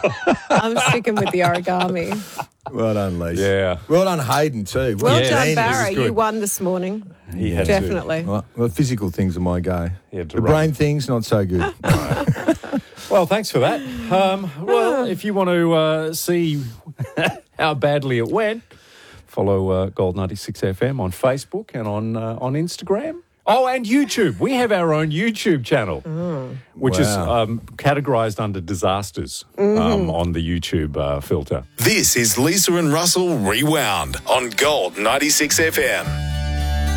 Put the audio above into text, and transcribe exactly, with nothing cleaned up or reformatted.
I'm sticking with the origami. Well done, Lise. Yeah. Well done, Hayden, too. Well Yeah, done, this Barra. is good. You won this morning. He had to. Definitely. Well, well, physical things are my go. He had to The run. brain things, not so good. Well, thanks for that. Um, well, if you want to uh, see how badly it went, follow uh, Gold ninety-six F M on Facebook and on uh, on Instagram. Oh, and YouTube. We have our own YouTube channel, which is Wow. um, categorised under disasters um, on the YouTube uh, filter. This is Lisa and Russell Rewound on Gold ninety-six F M.